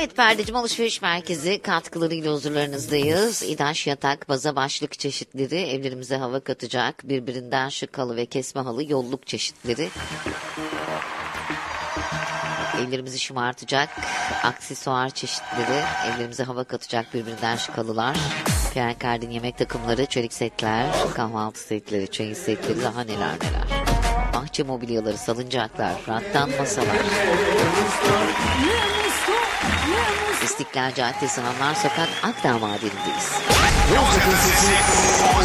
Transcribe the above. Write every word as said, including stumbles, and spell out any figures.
Evet, Perdeciğim Alışveriş Merkezi katkılarıyla huzurlarınızdayız. İdaş yatak, baza başlık çeşitleri, evlerimize hava katacak, birbirinden şık halı ve kesme halı, yolluk çeşitleri. Evlerimizi şımartacak aksesuar çeşitleri, evlerimize hava katacak birbirinden şık halılar. Pierre Cardin yemek takımları, çelik setler, kahvaltı setleri, çeyiz setleri, daha neler neler. Bahçe mobilyaları, salıncaklar, rattan masalar. İstiklal Caddesi, Hanlar Sokak, Akdağ Madenindeyz.